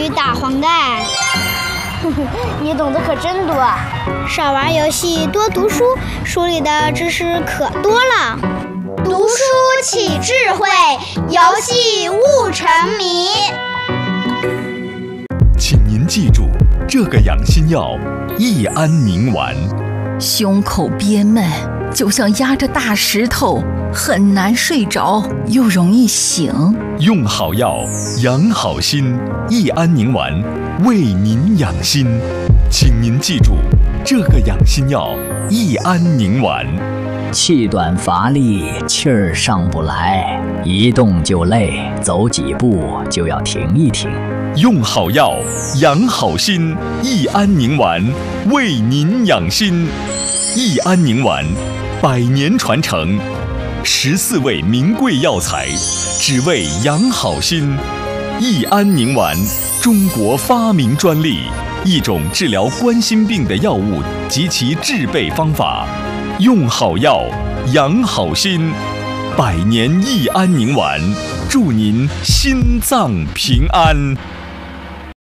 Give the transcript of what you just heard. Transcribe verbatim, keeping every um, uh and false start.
于大黄盖。 你懂得可真多。 少玩游戏，多读书，书里的知识可多了。 读书起智慧，游戏悟沉迷。 请您记住，这个养心药益安宁丸。 胸口憋闷，就像压着大石头，很难睡着，又容易醒。 用好药，养好心，益安宁丸为您养心。请您记住，这个养心药益安宁丸。 气短乏力，气儿上不来，一动就累，走几步就要停一停。 用好药，养好心，益安宁丸为您养心。益安宁丸，百年传承，十四味名贵药材，只为养好心。益安宁丸，中国发明专利，一种治疗冠心病的药物及其制备方法。用好药，养好心，百年益安宁丸，祝您心脏平安。